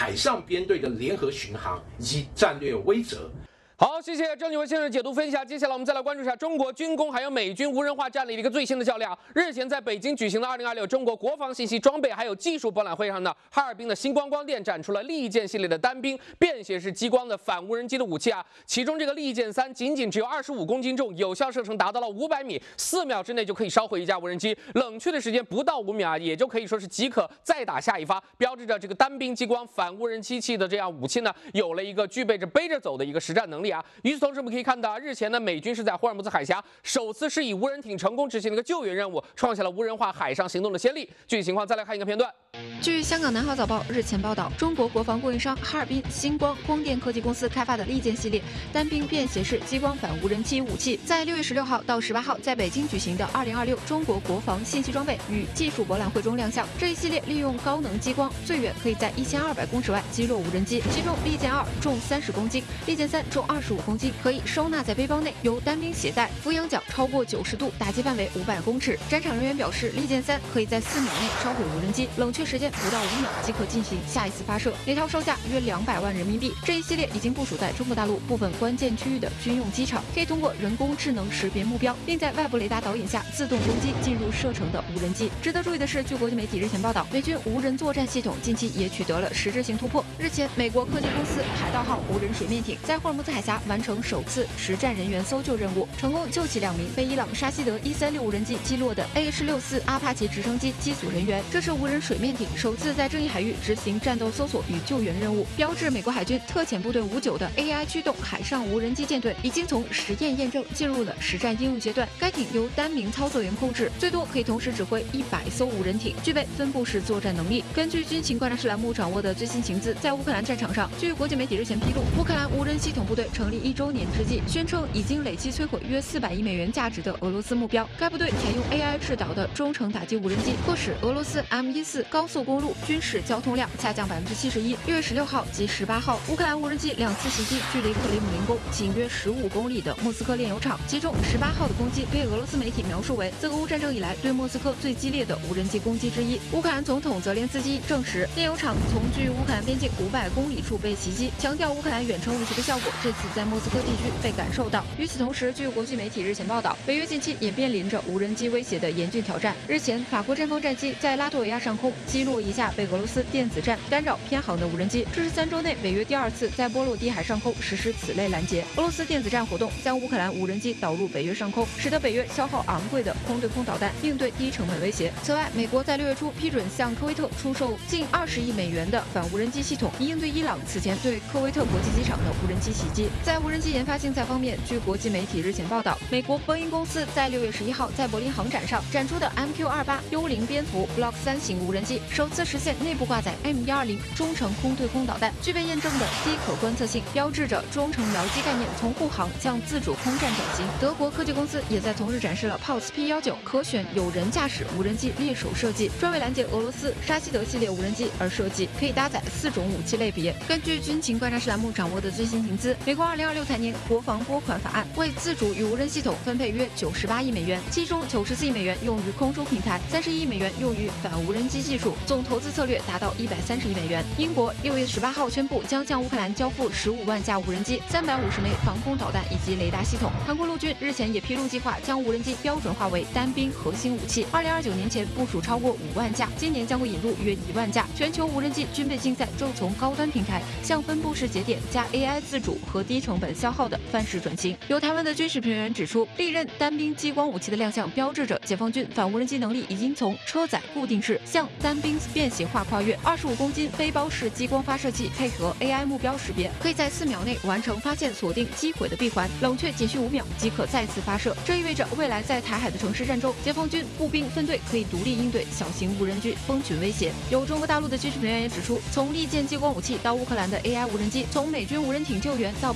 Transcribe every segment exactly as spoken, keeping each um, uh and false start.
海上编队的联合巡航以及战略威慑。 好，谢谢郑继文先生的解读分享。接下来我们再来关注一下中国军工还有美军无人化战力的一个最新的较量。日前在北京举行的二零二六中国国防信息装备还有技术博览会上呢，哈尔滨的星光光电展出了利剑系列的单兵便携式激光的反无人机的武器啊。其中这个利剑三仅仅只有二十五公斤重，有效射程达到了五百米，四秒之内就可以烧毁一架无人机，冷却的时间不到五秒啊，也就可以说是即可再打下一发，标志着这个单兵激光反无人机器的这样武器呢，有了一个具备着背着走的一个实战能力啊。与此同时，我们可以看到，日前呢，美军是在霍尔木兹海峡首次是以无人艇成功执行了一个救援任务，创下了无人化海上行动的先例。具体情况再来看一个片段。 据香港南华早报日前报道，中国国防供应商哈尔滨星光光电科技公司开发的利剑系列单兵便携式激光反无人机武器，在六月十六号到十八号在北京举行的二零二六中国国防信息装备与技术博览会中亮相。这一系列利用高能激光，最远可以在一千二百公尺外击落无人机。其中利剑二重三十公斤，利剑三重二十五公斤，可以收纳在背包内，由单兵携带，俯仰角超过九十度，打击范围五百公尺。展场人员表示，利剑三可以在四秒内烧毁无人机，冷却时间不到五秒即可进行下一次发射，每套售价约两百万人民币。这一系列已经部署在中国大陆部分关键区域的军用机场，可以通过人工智能识别目标，并在外部雷达导引下自动攻击进入射程的无人机。值得注意的是，据国际媒体日前报道，美军无人作战系统近期也取得了实质性突破。日前，美国科技公司海盗号无人水面艇在霍尔木兹海峡完成首次实战人员搜救任务，成功救起两名被伊朗沙希德一三六无人机击落的 A H 六四阿帕奇直升机机组人员。这是无人水面艇首次在争议海域执行战斗搜索与救援任务，标志美国海军特遣部队五九的 A I 驱动海上无人机舰队已经从实验验证进入了实战应用阶段。该艇由单名操作员控制，最多可以同时指挥一百艘无人艇，具备分布式作战能力。根据军情观察室栏目掌握的最新情资，在乌克兰战场上，据国际媒体日前披露，乌克兰无人系统部队成立一周年之际，宣称已经累计摧毁约四百亿美元价值的俄罗斯目标。该部队采用 A I 制导的中程打击无人机，迫使俄罗斯 M 一四高速公路军事交通量下降百分之七十一。六月十六号及十八号，乌克兰无人机两次袭击距离克里姆林宫仅约十五公里的莫斯科炼油厂，其中十八号的攻击被俄罗斯媒体描述为自俄乌战争以来对莫斯科最激烈的无人机攻击之一。乌克兰总统泽连斯基证实，炼油厂从距乌克兰边境五百公里处被袭击，强调乌克兰远程武器的效果这次在莫斯科地区被感受到。与此同时，据国际媒体日前报道，北约近期也面临着无人机威胁的严峻挑战。日前，法国阵风战机在拉脱维亚上空击落一架被俄罗斯电子战干扰偏航的无人机，这是三周内北约第二次在波罗的海上空实施此类拦截。俄罗斯电子战活动将乌克兰无人机导入北约上空，使得北约消耗昂贵的空对空导弹，应对低成本威胁。此外，美国在六月初批准向科威特出售近二十亿美元的反无人机系统，以应对伊朗此前对科威特国际机场的无人机袭击。在无人机研发竞赛方面，据国际媒体日前报道，美国波音公司在六月十一号在柏林航展上展出的 M Q 二八幽灵蝙蝠 Block 三型无人机，首次实现内部挂载 M 一二零中程空对空导弹，具备验证的低可观测性，标志着中程僚机概念从护航向自主空战转型。德国科技公司也在同日展示了 P O S P 一九可选有人驾驶无人机猎手设计，专为拦截俄罗斯沙希德系列无人机而设计，可以搭载四种武器类别。根据军情观察室栏目掌握的最新情资，美国二零二六财年国防拨款法案为自主与无人系统分配约九十八亿美元，其中九十四亿美元用于空中平台，三十一亿美元用于反无人机技术，总投资策略达到一百三十亿美元。英国六月十八号宣布将向乌克兰交付十五万架无人机、三百五十枚防空导弹以及雷达系统。韩国陆军日前也披露计划将无人机标准化为单兵核心武器，二零二九年前部署超过五万架，今年将会引入约一万架。全球无人机军备竞赛正从高端平台向分布式节点加 A I 自主和低成本消耗的范式转型。有台湾的军事评论员指出，历任单兵激光武器的亮相，标志着解放军反无人机能力已经从车载固定式向单兵便携化跨越。二十五公斤背包式激光发射器配合 A I 目标识别，可以在四秒内完成发现、锁定、击毁的闭环，冷却仅需五秒即可再次发射。这意味着未来在台海的城市战中，解放军步兵分队可以独立应对小型无人机蜂群威胁。有中国大陆的军事评论员也指出，从利剑激光武器到乌克兰的 A I 无人机，从美军无人艇救援到北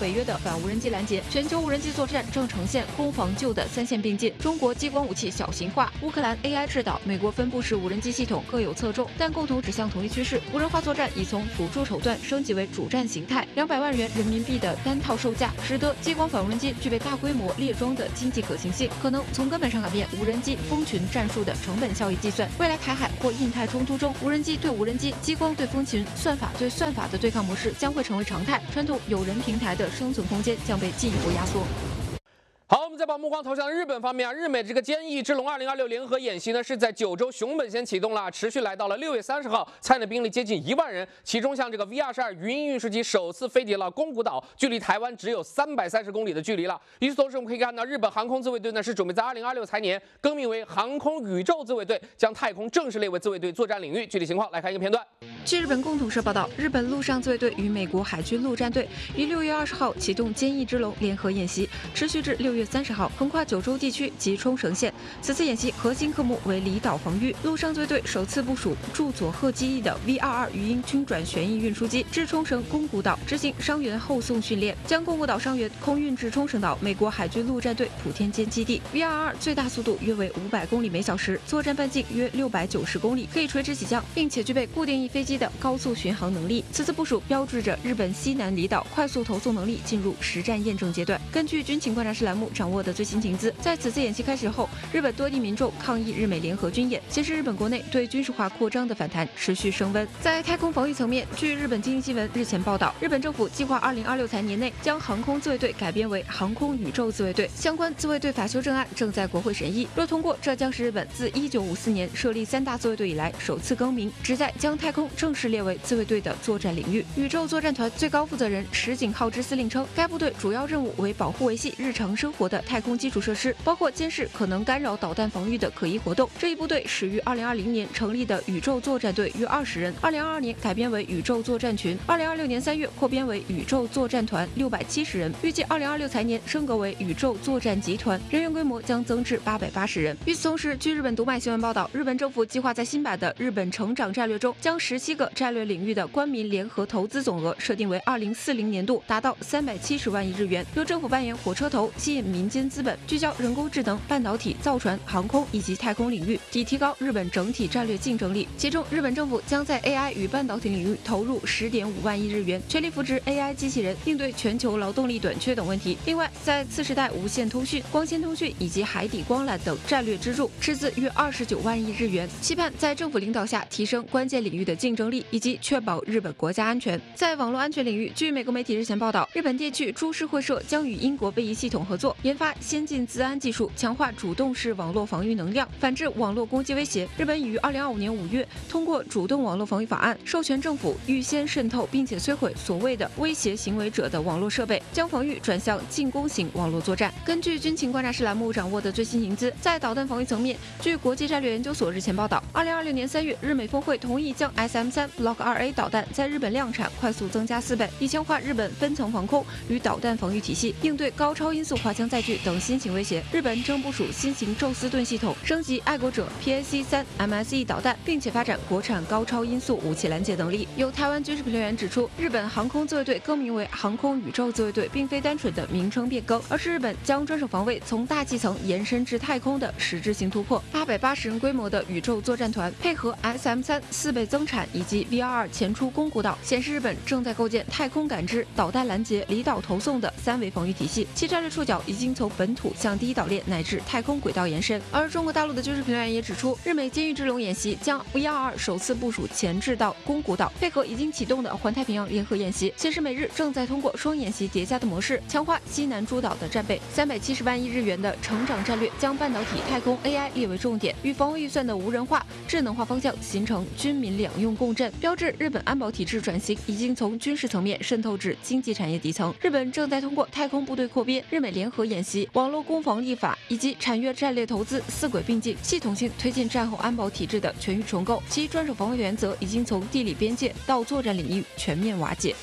北约的反无人机拦截。全球无人机作战正呈现攻防救的三线并进。中国激光武器小型化，乌克兰 A I 制导，美国分布式无人机系统各有侧重，但共同指向同一趋势：无人化作战已从辅助手段升级为主战形态。两百万元人民币的单套售价，使得激光反无人机具备大规模列装的经济可行性，可能从根本上改变无人机蜂群战术的成本效益计算。未来台海或印太冲突中，无人机对无人机、激光对蜂群、算法对算法的对抗模式将会成为常态，传统有人平台的生存空间将被进一步压缩。 好，我们再把目光投向日本方面啊，日美这个坚毅之龙二零二六联合演习呢，是在九州熊本县启动了，持续来到了六月三十号，参与的兵力接近一万人，其中像这个 V 二十二语音运输机首次飞抵了宫古岛，距离台湾只有三百三十公里的距离了。与此同时，我们可以看到日本航空自卫队呢是准备在二零二六财年更名为航空宇宙自卫队，将太空正式列为自卫队作战领域。具体情况来看一个片段。 据日本共同社报道，日本陆上自卫队与美国海军陆战队于六月二十号启动坚毅之龙联合演习，持续至六月三十号，横跨九州地区及冲绳县。此次演习核心科目为离岛防御。陆上自卫队首次部署驻佐贺基地的 V 二十二语音军转旋翼运输机至冲绳宫古岛执行伤员后送训练，将宫古岛伤员空运至冲绳岛美国海军陆战队普天间基地。V 二十二最大速度约为五百公里每小时，作战半径约六百九十公里，可以垂直起降，并且具备固定翼飞机的高速巡航能力。此次部署标志着日本西南离岛快速投送能力进入实战验证阶段。根据军情观察室栏目掌握的最新情资，在此次演习开始后，日本多地民众抗议日美联合军演，显示日本国内对军事化扩张的反弹持续升温。在太空防御层面，据日本经济新闻日前报道，日本政府计划二零二六财年内将航空自卫队改编为航空宇宙自卫队，相关自卫队法修正案正在国会审议。若通过，这将是日本自一九五四年设立三大自卫队以来首次更名，旨在将太空正式列为自卫队的作战领域。宇宙作战团最高负责人石井浩之司令称，该部队主要任务为保护维系日常生活的太空基础设施，包括监视可能干扰导弹防御的可疑活动。这一部队始于二零二零年成立的宇宙作战队约二十人，二零二二年改编为宇宙作战群，二零二六年三月扩编为宇宙作战团六百七十人，预计二零二六财年升格为宇宙作战集团，人员规模将增至八百八十人。与此同时，据日本读卖新闻报道，日本政府计划在新版的日本成长战略中，将十七个战略领域的官民联合投资总额设定为二零四零年度达到三百七十万亿日元，由政府扮演火车头，吸引民间资本，聚焦人工智能、半导体、造船、航空以及太空领域，以提高日本整体战略竞争力。其中，日本政府将在 A I 与半导体领域投入十点五万亿日元，全力扶植 A I 机器人，应对全球劳动力短缺等问题。另外，在次世代无线通讯、光纤通讯以及海底光缆等战略支柱，斥资约二十九万亿日元，期盼在政府领导下提升关键领域的竞争力，以及确保日本国家安全。在网络安全领域，据美国媒体日前报道，日本电趣株式会社将与英国贝仪系统合作，研发先进资安技术，强化主动式网络防御能量，反制网络攻击威胁。日本已于二零二五年五月通过主动网络防御法案，授权政府预先渗透并且摧毁所谓的威胁行为者的网络设备，将防御转向进攻型网络作战。根据军情观察室栏目掌握的最新情资，在导弹防御层面，据国际战略研究所日前报道，二零二六年三月，日美峰会同意将 S M 三 Block 二 A 导弹在日本量产快速增加四倍，以强化日本分层防空与导弹防御体系，应对高超音速滑翔载具等新型威胁。日本正部署新型宙斯盾系统，升级爱国者 P A C 三 M S E 导弹，并且发展国产高超音速武器拦截能力。有台湾军事评论员指出，日本航空自卫队更名为航空宇宙自卫队，并非单纯的名称变更，而是日本将专属防卫从大气层延伸至太空的实质性突破。八百八十人规模的宇宙作战团，配合 S M 三 四倍增产以及 V 二十二前出宫古岛，显示日本正在构建太空感知、导弹拦截、离岛投送的三维防御体系，其战略触角已经从本土向第一岛链乃至太空轨道延伸。而中国大陆的军事评论员也指出，日美监狱之龙演习将 V 二十二首次部署前置到宫古岛，配合已经启动的环太平洋联合演习，显示美日正在通过双演习叠加的模式，强化西南诸岛的战备。三百七十万亿日元的成长战略将半导体、太空、A I 列为重点，与防卫预算的无人化、智能化方向形成军民两用共振，标志日本安保体制转型已经从军事层面渗透至经济产业底层。日本正在通过太空部队扩编、日美联合演习、网络攻防立法以及产业战略投资四轨并进，系统性推进战后安保体制的全域重构，其专属防卫原则已经从地理边界到作战领域全面瓦解。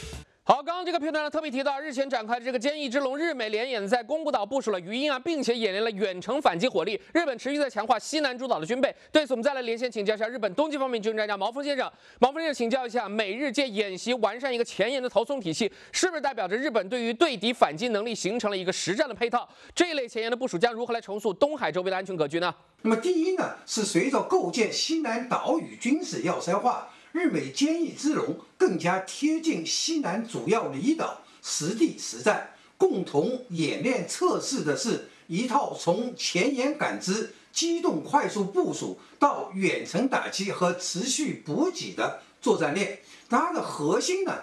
好，刚刚这个片段呢特别提到，日前展开的这个坚毅之龙日美联演在宫古岛部署了鱼鹰啊，并且演练了远程反击火力。日本持续在强化西南诸岛的军备。对此，我们再来连线请教一下日本东京方面军事专家毛峰先生。毛峰先生，请教一下，美日借演习完善一个前沿的投送体系，是不是代表着日本对于对敌反击能力形成了一个实战的配套？这一类前沿的部署将如何来重塑东海周边的安全格局呢？ 那么第一呢，是随着构建西南岛屿军事要塞化。日美坚毅之龙更加贴近西南主要离岛，实地实战，共同演练测试的是一套从前沿感知、机动快速部署到远程打击和持续补给的作战链。它的核心呢，